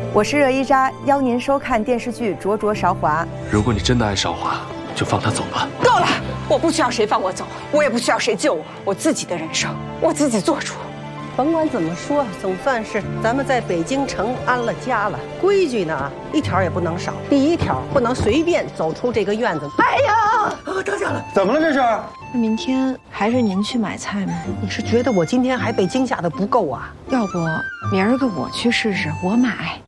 我是热依扎，邀您收看电视剧《灼灼韶华》。 如果你真的爱韶华，就放他走吧。 够了，我不需要谁放我走，我也不需要谁救我，我自己的人生我自己做主。 甭管怎么说，总算是咱们在北京城安了家了。规矩呢，一条也不能少。第一条，不能随便走出这个院子。哎呀，当家了！ 怎么了这是？ 那明天还是您去买菜吗？ 你是觉得我今天还被惊吓的不够啊？ 要不明儿个我去试试，我买。